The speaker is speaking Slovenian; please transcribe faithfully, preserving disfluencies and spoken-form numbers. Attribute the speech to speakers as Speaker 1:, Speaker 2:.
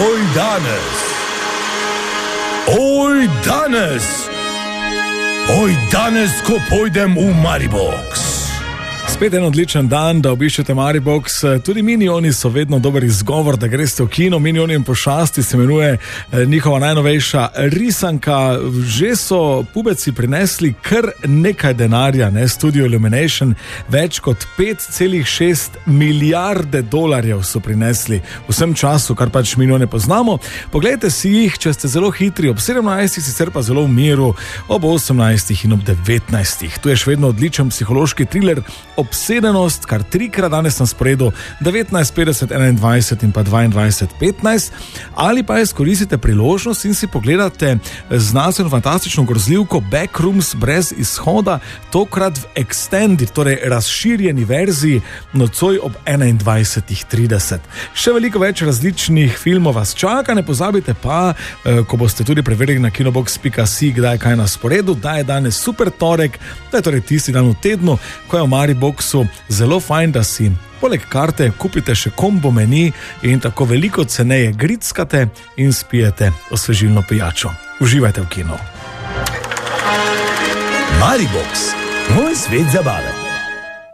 Speaker 1: Oj danes, oj danes, oj danes, ko pojdem v Maribox.
Speaker 2: Spet en odličen dan, da obiščete Maribox. Tudi Minioni so vedno dober izgovor, da greste v kino. Minioni in pošasti se imenuje njihova najnovejša risanka. Že so pubeci prinesli kar nekaj denarja, ne? Studio Illumination, več kot pet celih šest milijarde dolarjev so prinesli v vsem času, kar pač Minione poznamo. Poglejte si jih, če ste zelo hitri, ob sedemnajstih, sicer pa zelo v miru, ob osemnajstih in ob devetnajstih. Tu je še vedno odličen psihološki thriller Obsedenost, kar trikrat danes na sporedu, devetnajst petdeset, enaindvajset in pa dvaindvajset petnajst, ali pa izkoristite priložnost in si pogledate znanstveno fantastično grozljivko Backrooms brez izhoda, tokrat v extended, torej razširjeni verziji, nocoj ob enaindvajset trideset. Še veliko več različnih filmov vas čaka, ne pozabite pa, ko boste tudi preverili na kinobox pika si, kdaj je kaj na sporedu, da je danes super torek, da je torej tisti dan v tednu, ko je v Mariboxu zelo fajn, da si poleg karte kupite še kombo meni in tako veliko ceneje grickate in spijete osvežilno pijačo. Uživajte v kinu.
Speaker 1: Maribox, moj svet zabave.